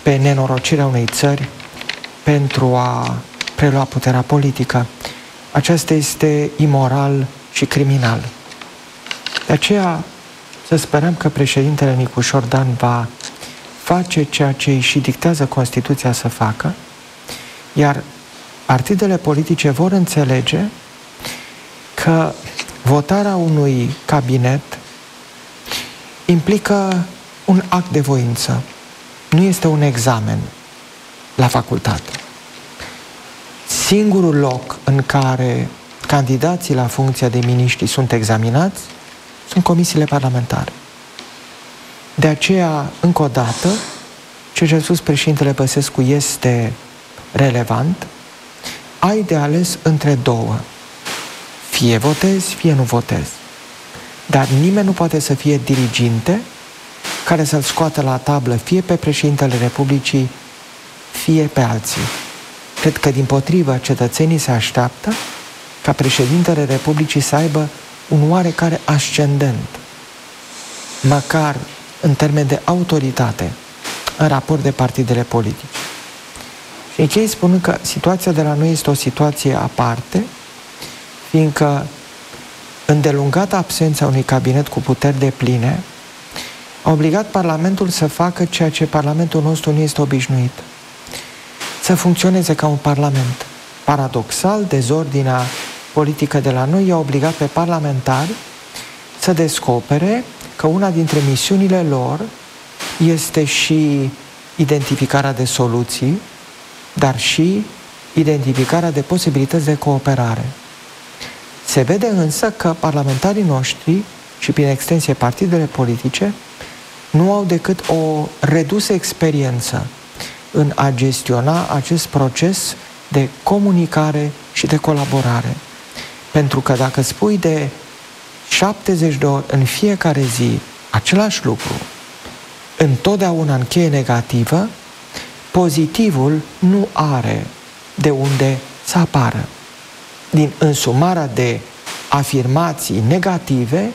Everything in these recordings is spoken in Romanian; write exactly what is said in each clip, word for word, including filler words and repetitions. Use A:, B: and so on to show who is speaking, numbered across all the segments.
A: pe nenorocirea unei țări pentru a prelua puterea politică. Aceasta este imoral și criminal. De aceea să sperăm că președintele Nicușor Dan va face ceea ce îi și dictează Constituția să facă, iar partidele politice vor înțelege că votarea unui cabinet implică un act de voință. Nu este un examen la facultate. Singurul loc în care candidații la funcția de miniștri sunt examinați sunt comisiile parlamentare. De aceea, încă o dată, ce a spus președintele Băsescu este relevant. Ai de ales între două. Fie votezi, fie nu votezi. Dar nimeni nu poate să fie diriginte care să-l scoată la tablă fie pe președintele Republicii, fie pe alții. Cred că, dimpotrivă, cetățenii se așteaptă ca președintele Republicii să aibă un oarecare ascendent, măcar în termen de autoritate, în raport de partidele politice. Și închei spunând că situația de la noi este o situație aparte, fiindcă îndelungată absența unui cabinet cu puteri depline a obligat Parlamentul să facă ceea ce Parlamentul nostru nu este obișnuit. Să funcționeze ca un Parlament. Paradoxal, dezordinea politică de la noi i-a obligat pe parlamentari să descopere că una dintre misiunile lor este și identificarea de soluții, dar și identificarea de posibilități de cooperare. Se vede însă că parlamentarii noștri și, prin extensie, partidele politice nu au decât o redusă experiență în a gestiona acest proces de comunicare și de colaborare. Pentru că dacă spui de șaptezeci de ori în fiecare zi același lucru, întotdeauna în cheie negativă, pozitivul nu are de unde să apară. Din însumarea de afirmații negative,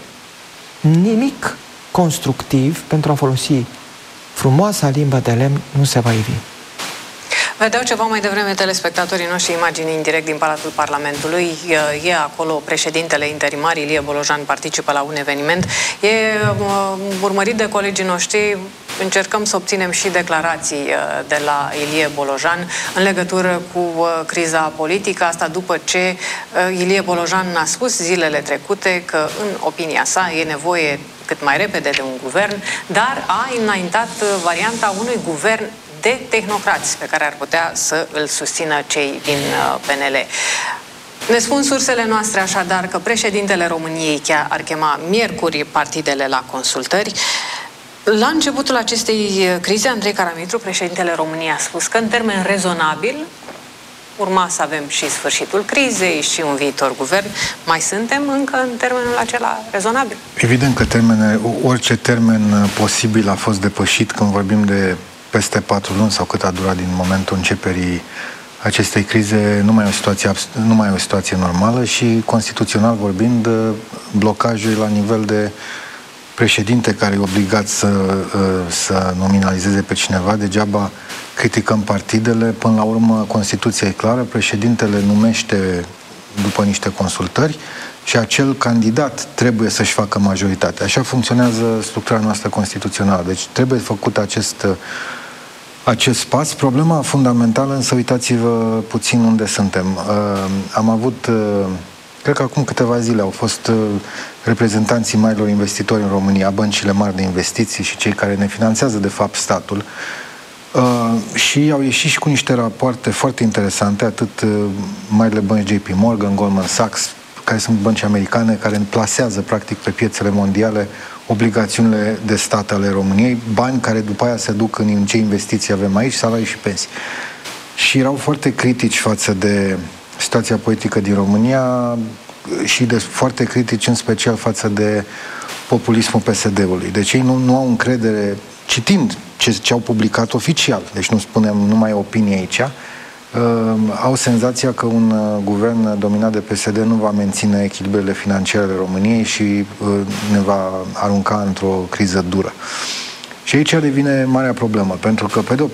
A: nimic constructiv pentru a folosi frumoasa limbă de lemn nu se va ivi.
B: Vedeau ceva mai devreme telespectatorii noștri imagini în direct din Palatul Parlamentului. E acolo președintele interimar, Ilie Bolojan, participă la un eveniment. E urmărit de colegii noștri. Încercăm să obținem și declarații de la Ilie Bolojan în legătură cu criza politică. Asta după ce Ilie Bolojan a spus zilele trecute că, în opinia sa, e nevoie cât mai repede de un guvern, dar a înaintat varianta unui guvern de tehnocrați pe care ar putea să îl susțină cei din P N L. Ne spun sursele noastre așadar că președintele României chiar ar chema miercuri partidele la consultări. La începutul acestei crize, Andrei Caramitru, președintele României, a spus că în termen rezonabil urma să avem și sfârșitul crizei și un viitor guvern. Mai suntem încă în termenul acela rezonabil?
C: Evident că termene, orice termen posibil a fost depășit când vorbim de peste patru luni sau cât a durat din momentul începerii acestei crize. Nu mai e o situație, nu mai e o situație normală și, constituțional vorbind, blocajul la nivel de președinte care e obligat să, să nominalizeze pe cineva. Degeaba criticăm partidele. Până la urmă, Constituția e clară. Președintele numește după niște consultări și acel candidat trebuie să-și facă majoritate. Așa funcționează structura noastră constituțională. Deci trebuie făcut acest, acest pas. Problema fundamentală, însă, uitați-vă puțin unde suntem. Uh, am avut, uh, cred că acum câteva zile au fost uh, reprezentanții marilor investitori în România, băncile mari de investiții și cei care ne finanțează, de fapt, statul. Uh, și au ieșit și cu niște rapoarte foarte interesante, atât uh, marile bănci J P Morgan, Goldman Sachs, care sunt bănci americane, care plasează, practic, pe piețele mondiale obligațiunile de stat ale României, bani care după aia se duc în ce investiții avem aici, salarii și pensii. Și erau foarte critici față de situația politică din România și de, foarte critici în special față de populismul P S D-ului. Deci ei nu, nu au încredere, citind ce, ce au publicat oficial, deci nu spunem, nu mai e opinie aici, Uh, au senzația că un uh, guvern dominat de P S D nu va menține echilibrele financiare ale României și uh, ne va arunca într-o criză dură. Și aici devine marea problemă, pentru că, pe de o